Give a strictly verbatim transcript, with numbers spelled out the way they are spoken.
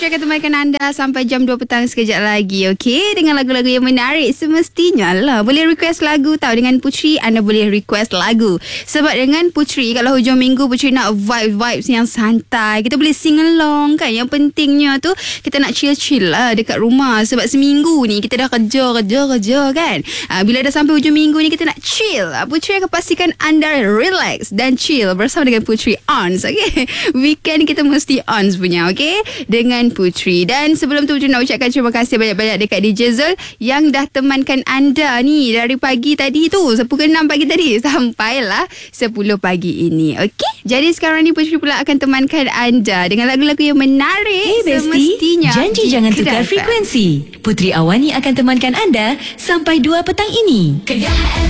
Putri akan temankan anda sampai jam dua petang sekejap lagi, okey? Dengan lagu-lagu yang menarik semestinya lah. Boleh request lagu tau. Dengan Putri, anda boleh request lagu. Sebab dengan Putri, kalau hujung minggu Putri nak vibe-vibes yang santai, kita boleh sing along kan. Yang pentingnya tu, kita nak chill-chill lah dekat rumah. Sebab seminggu ni, kita dah kerja-kerja-kerja kan. Ha, bila dah sampai hujung minggu ni, kita nak chill. Putri akan pastikan anda relax dan chill bersama dengan Putri Ons, okey? Weekend kita mesti Ons punya, okey? Dengan Putri. Dan sebelum tu Putri nak ucapkan terima kasih banyak-banyak dekat D J Zul yang dah temankan anda ni dari pagi tadi tu, pukul enam pagi tadi sampailah sepuluh pagi ini, okey? Jadi sekarang ni Putri pula akan temankan anda dengan lagu-lagu yang menarik. Hey semestinya janji jangan tukar frekuensi. Putri Awani akan temankan anda sampai dua petang ini. Kedah